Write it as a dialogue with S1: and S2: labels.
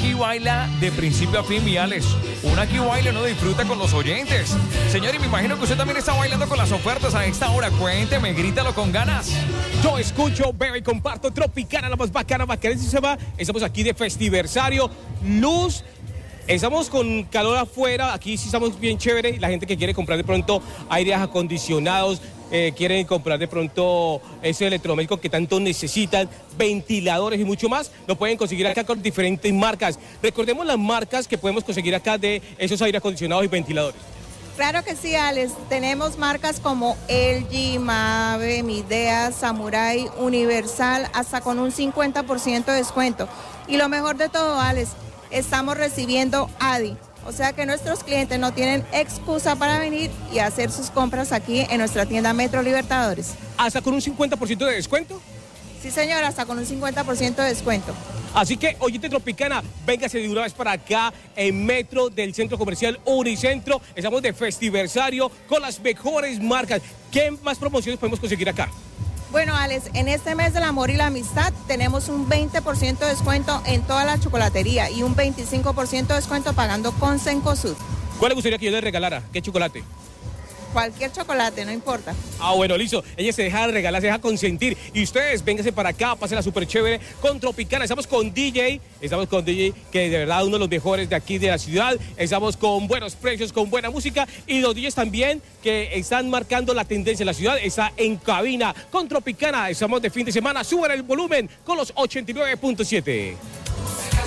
S1: aquí baila de principio a fin, Viales. Uno aquí baila y uno disfruta con los oyentes. Señor, y me imagino que usted también está bailando con las ofertas a esta hora. Cuénteme, grítalo con ganas.
S2: Yo escucho, veo y comparto Tropicana, la más bacana, bacanísima. Estamos aquí de festiversario, luz. Estamos con calor afuera, aquí sí estamos bien chévere. La gente que quiere comprar de pronto aires acondicionados, quieren comprar de pronto ese electrodoméstico que tanto necesitan, ventiladores y mucho más, lo pueden conseguir acá con diferentes marcas. Recordemos las marcas que podemos conseguir acá de esos aires acondicionados y ventiladores.
S3: Claro que sí, Alex. Tenemos marcas como LG, Mave, Midea, Samurai, Universal, hasta con un 50% de descuento. Y lo mejor de todo, Alex, estamos recibiendo ADI. O sea que nuestros clientes no tienen excusa para venir y hacer sus compras aquí en nuestra tienda Metro Libertadores.
S2: ¿Hasta con un 50% de descuento?
S3: Sí, señor, hasta con un 50% de descuento.
S2: Así que, oyente Tropicana, véngase de una vez para acá en Metro del Centro Comercial Unicentro. Estamos de festiversario con las mejores marcas. ¿Qué más promociones podemos conseguir acá?
S3: Bueno, Alex, en este mes del amor y la amistad tenemos un 20% de descuento en toda la chocolatería y un 25% de descuento pagando con Cencosud.
S2: ¿Cuál le gustaría que yo le regalara? ¿Qué chocolate?
S3: Cualquier chocolate, no importa.
S2: Ah, bueno, listo. Ella se deja regalar, se deja consentir. Y ustedes, vénganse para acá, pásenla súper chévere con Tropicana. Estamos con DJ, que de verdad uno de los mejores de aquí de la ciudad. Estamos con buenos precios, con buena música. Y los DJs también que están marcando la tendencia en la ciudad. Está en cabina con Tropicana. Estamos de fin de semana. Suban el volumen con los 89.7.